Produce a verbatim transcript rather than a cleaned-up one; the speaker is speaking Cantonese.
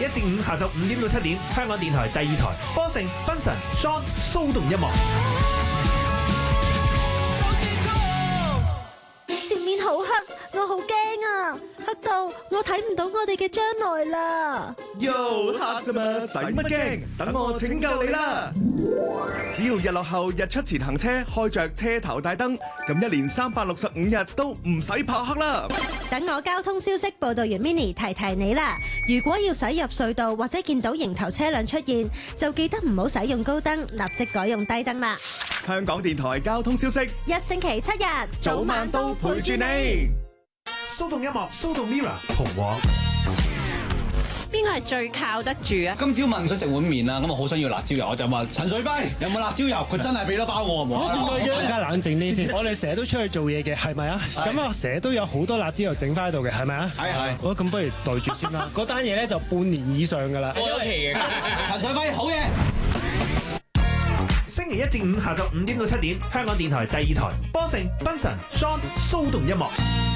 至五下晝五點到七點，香港電台第二台，波成、賓神、John 騷動音樂。 前面好黑，我好驚啊！黑到我睇唔到我哋嘅將來啦。 喲，黑啫嘛，使乜驚？等我拯救你啦！只要日落後日出前行車，開着車頭大燈，咁一年三百六十五日都唔使怕黑啦。 等我交通消息報道員 Mini 提提你啦。如果要駛入隧道或者見到迎頭車輛出現，就記得唔好使用高燈，立即改用低燈啦。 香港電台交通消息， 一星期七日， 早晚都陪住你。 騷動音樂，騷動 Mirror 同往。 邊個係最靠得住啊？ 今朝問想食碗麵啦，咁我好想要辣椒油，我就問陳水輝有冇辣椒油，佢真係俾咗包我，冇啊！ 大家冷靜啲先，我哋成日都出去做嘢嘅，係咪啊？咁啊，成日都有好多辣椒油整翻喺度嘅，係咪啊？ 係係。 好，咁不如對住先啦。嗰單嘢咧就半年以上㗎啦。 過咗期嘅。陳水輝好嘢。 星期一至五下晝五點到七點，香港電台第二台，波成、賓神、John 騷動音樂。